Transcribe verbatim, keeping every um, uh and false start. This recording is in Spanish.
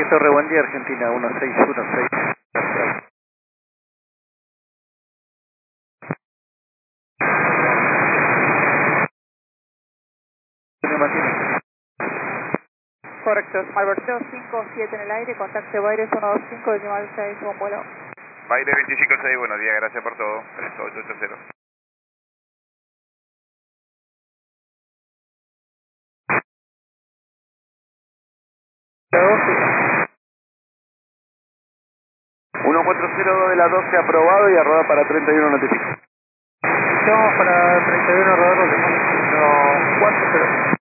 Torre, buen día, Argentina, uno seis uno seis. ¿Me mantiene? Correcto, Alberto cinco siete en el aire, contacto Baires uno dos cinco, decimal seis, buen vuelo. Baile veinticinco seis, buenos días, gracias por todo. tres ocho ocho cero. uno cuatro cero dos de la doce aprobado y a rodar para treinta y uno notifico. Vamos para treinta y uno rodador de cuatro cero.